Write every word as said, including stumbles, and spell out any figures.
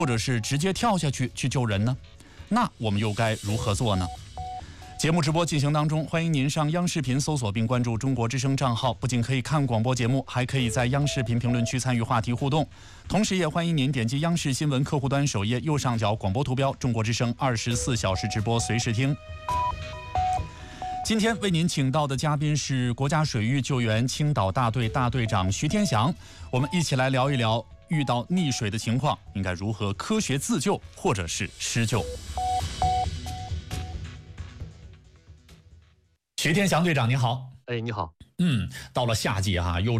或者是直接跳下去去救人呢？那我们又该如何做呢？节目直播进行当中，欢迎您上央视频搜索并关注中国之声账号，不仅可以看广播节目，还可以在央视频评论区参与话题互动。同时也欢迎您点击央视新闻客户端首页右上角广播图标中国之声二十四小时直播随时听。今天为您请到的嘉宾是国家水域救援青岛大队大队长徐天祥，我们一起来聊一聊遇到溺水的情况应该如何科学自救或者是施救。徐天祥队长您好。 哎，你好。 嗯，到了夏季哈、啊，又